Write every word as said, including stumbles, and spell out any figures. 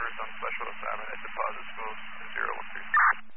Earth on special assignment at deposit schools zero one three.